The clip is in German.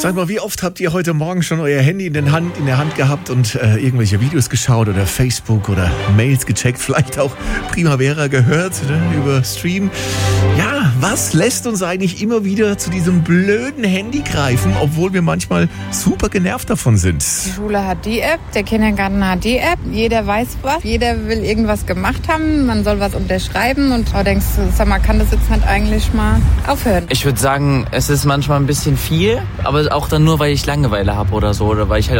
Sag mal, wie oft habt ihr heute Morgen schon euer Handy in der Hand gehabt und irgendwelche Videos geschaut oder Facebook oder Mails gecheckt, vielleicht auch Primavera gehört, ne, über Stream? Ja, was lässt uns eigentlich immer wieder zu diesem blöden Handy greifen, obwohl wir manchmal super genervt davon sind? Die Schule hat die App, der Kindergarten hat die App, jeder weiß was, jeder will irgendwas gemacht haben, man soll was unterschreiben und du denkst, sag mal, kann das jetzt nicht eigentlich mal aufhören? Ich würde sagen, es ist manchmal ein bisschen viel, aber auch dann nur, weil ich Langeweile habe oder so, oder weil ich halt